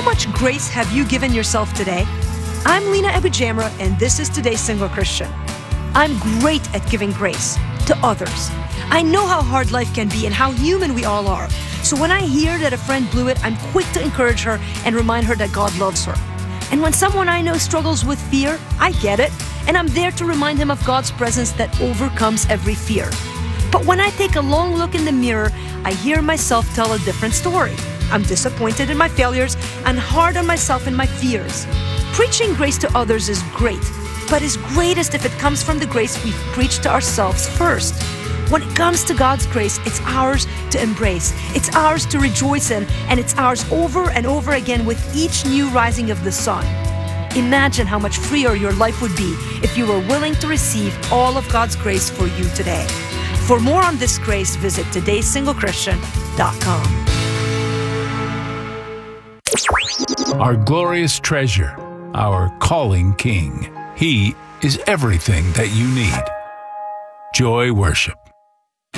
much grace have you given yourself today? I'm Lena Abujamra, and this is Today's Single Christian. I'm great at giving grace to others. I know how hard life can be and how human we all are. So when I hear that a friend blew it, I'm quick to encourage her and remind her that God loves her. And when someone I know struggles with fear, I get it, and I'm there to remind him of God's presence that overcomes every fear. But when I take a long look in the mirror, I hear myself tell a different story. I'm disappointed in my failures and hard on myself and my fears. Preaching grace to others is great, but it's greatest if it comes from the grace we've preached to ourselves first. When it comes to God's grace, it's ours to embrace, it's ours to rejoice in, and it's ours over and over again with each new rising of the sun. Imagine how much freer your life would be if you were willing to receive all of God's grace for you today. For more on this grace, visit todaysinglechristian.com. Our glorious treasure, our calling King. He is everything that you need. Joy Worship.